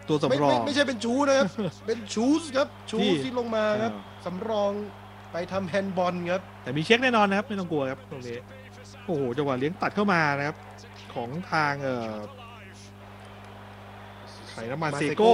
ตัวสำรองไม่ใช่เป็นชูนะครับ เป็นชูสครับชูสที่ลงมาครับสำรองไปทำแฮนด์บอลครับแต่มีเช็คแน่นอนนะครับไม่ต้องกลัวครับตรงนี้โอ้โหจังหวะเลี้ยงตัดเข้ามานะครับของทางไข่น้ำมันเซโก้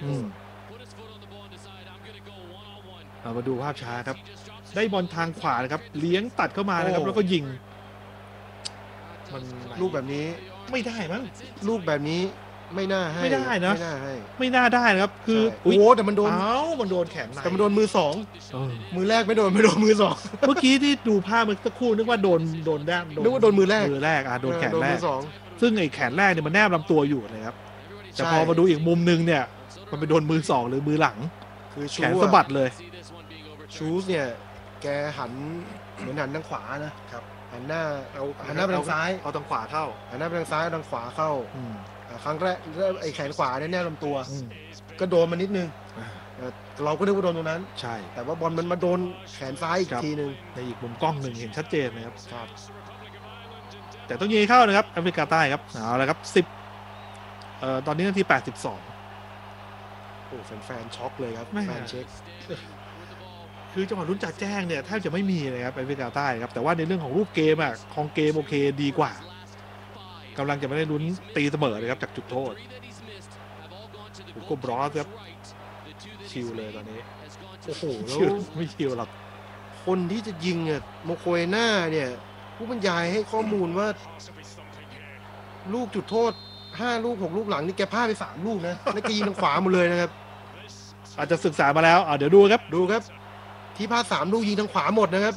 มาดูภาพช้าครับได้บอลทางขวานะครับเลี้ยงตัดเข้ามานะครับแล้วก็ยิงมันลูกแบบนี้ไม่ได้มั้งลูกแบบนี้ไม่น่าให้ไม่ได้นะไม่น่าได้นะครับคือโอ้แต่มันโดนมันโดนแขนในแต่มันโดนมือสองมือแรกไม่โดนมือสองเมื่อกี้ที่ดูภาพเมื่อสักครู่นึกว่าโดนด้านนึกว่าโดนมือแรกโดนแขนแรกซึ่งไอ้แขนแรกเนี่ยมันแนบลำตัวอยู่นะครับแต่พอมาดูอีกมุมนึงเนี่ยมันไปโดนมือสองหรือมือหลังคือแขนสะบัดเลยชูสเนี่ยแกหันเหมือนหันทางขวานะครับหันหน้าไปทางซ้ายเอาทางขวาเข้าหันหน้าไปทางซ้ายทางขวาเข้าครั้งแรกไอ้แขนขวาเนี่ยแนบลำตัวก็โดนมานิดนึงเราก็นึกว่าโดนตรงนั้นใช่แต่ว่าบอลมันมาโดนแขนซ้ายอีกทีนึงในอีกมุมกล้องหนึ่งเห็นชัดเจนนะครับแต่ต้องยิงเข้านะครับแอฟริกาใต้ครับเอาละครับ10ตอนนี้นาที82 โอ้แฟนช็อกเลยครับแฟนเช็คคือจังหวะลุ้นจัดแจ้งเนี่ยแทบจะไม่มีเลยครับแอฟริกาใต้ครับแต่ว่าในเรื่องของรูปเกมของเกมโอเคดีกว่ากำลังจะไม่ได้ลุ้นตีเสมอเลยครับจากจุดโทษโกบรอสครับชิลเลยตอนนี้โอ้โหแล้วไม่ชิลหรอกคนที่จะยิงโมโคเอน่าเนี่ยผู้บรรยายให้ข้อมูลว่าลูกจุดโทษ5 ลูก 6 ลูกหลังนี่แกพลาดไป3 ลูกนะแล้วแกยิงทางขวาหมดเลยนะครับอาจจะศึกษามาแล้วเดี๋ยวดูครับที่พลาด3 ลูกยิงทางขวาหมดนะครับ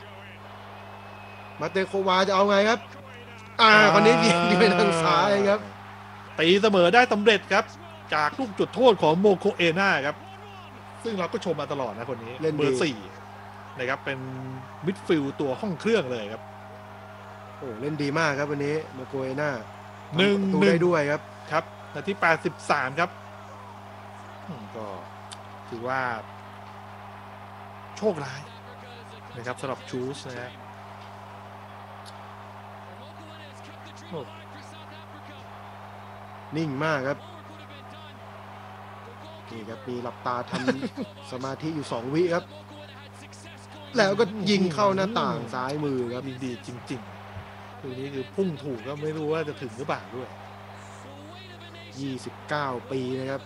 มาเตโควาจะเอาไงครับคนนี้ยิงไปทางซ้ายครับตีเสมอได้สำเร็จครับจากลูกจุดโทษของโมโคเอน่าครับซึ่งเราก็ชมมาตลอดนะคนนี้เบอร์4นะครับเป็นมิดฟิลด์ตัวห้องเครื่องเลยครับโอ้เล่นดีมากครับวันนี้โมโคเอน่า 1-1 ได้ด้วยครับนาที83ครับก็ถือว่าโชคร้ายนะครับสำหรับชูสนะฮะนิ่งมากครับนี่ครับมีหลับตาทำสมาธิอยู่2 วิครับแล้วก็ยิงเข้าหน้าต่างซ้ายมือครับดีจริงๆตัวนี้คือพุ่งถูกก็ไม่รู้ว่าจะถึงหรือเปล่าด้วย 29 ปีนะครับ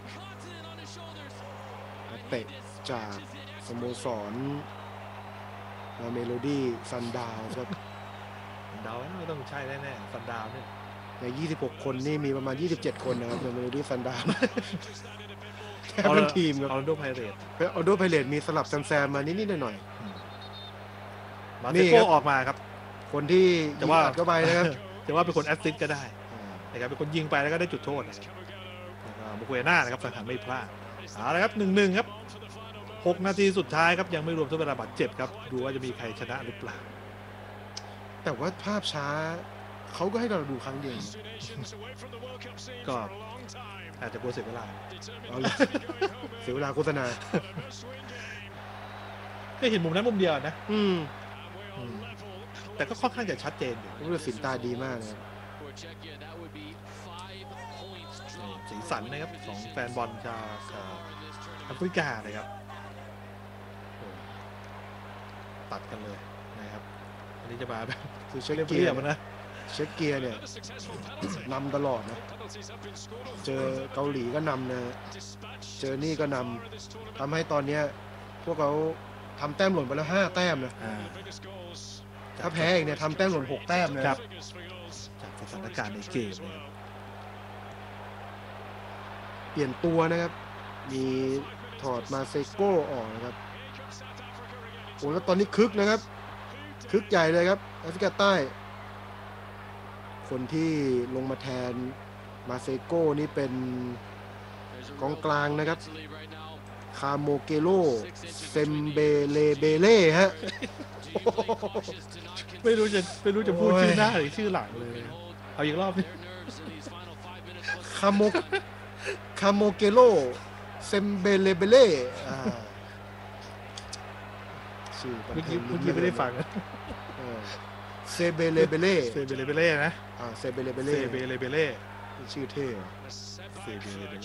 นักเตะจากสโมสรเมโลดี้ซันดาวครับซันดาวไม่ต้องใช่แน่ๆซันดาวเนี่ยใน26 คนนี่มีประมาณ27 คนนะครับในเมโลดี้ซันดาวเอาเป็นทีมครับออโดไพเรตมีสลับแซมมานิดๆหน่อยๆมาเตโก้ออกมาครับคนที่จะว่าก็ไปนะครับจะว่าเป็นคนแอสซิสต์ก็ได้นะครับเป็นคนยิงไปแล้วก็ได้จุดโทษนะครับโมโคเอน่านะครับสังหารไม่พลาดเอาละครับ 1-1 ครับ6 นาทีสุดท้ายครับยังไม่รวมทดเวลาบาดเจ็บครับดูว่าจะมีใครชนะหรือเปล่าแต่ว่าภาพช้าเขาก็ให้เราดูครั้งเดียวก็อาจจะกลัวเสียเวลาเสียเวลาโฆษณาได้เห็นมุมนั้นมุมเดียวนะแต่ก็ค่อนข้างจะชัดเจนอยู่ผู้ตัดสินตาดีมากเลยสีสันนะครับของแฟนบอลจากแอฟริกานะครับตัดกันเลยนะครับอันนี้จะมาแบบคือเช็คเกียร์นะเช็คเกียร์เนี่ยนำตลอดนะเจอเกาหลีก็นำนะเจอนี่ก็นำทำให้ตอนนี้พวกเขาทำแต้มหล่นไปแล้ว5 แต้มนะถ้าแพ้อีกเนี่ยทำแต้มหล่น6 แต้มนะครับจากสถานการณ์ในเกมเปลี่ยนตัวนะครับมีถอดมาเซโก้ออกนะครับโอ้แล้วตอนนี้คึกนะครับคึกใหญ่เลยครับแอฟริกาใต้คนที่ลงมาแทนมาเซโก้นี่เป็นกองกลางนะครับคาโมเกโลเซมเบเล่ฮะไม่รู้จะพูดชื่อหน้าหรือชื่อหลังเลยเอาอีกรอบคาโมเกโลเซมเบเล่ชื่อเมื่อกี้ไม่ได้ฟังเซเบเลเบเล่นะเซเบเลเบเล่ชื่อเท่เซเบเลเบเล่